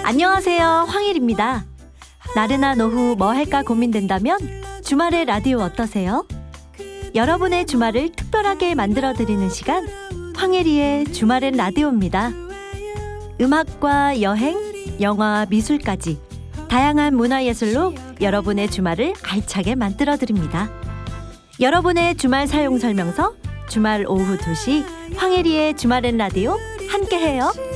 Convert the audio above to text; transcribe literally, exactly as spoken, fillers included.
안녕하세요, 황혜리입니다. 나른한 오후 뭐 할까 고민된다면 주말의 라디오 어떠세요? 여러분의 주말을 특별하게 만들어드리는 시간, 황혜리의 주말엔 라디오입니다. 음악과 여행, 영화, 미술까지 다양한 문화예술로 여러분의 주말을 알차게 만들어드립니다. 여러분의 주말 사용 설명서, 주말 오후 두 시 황혜리의 주말엔 라디오 함께해요.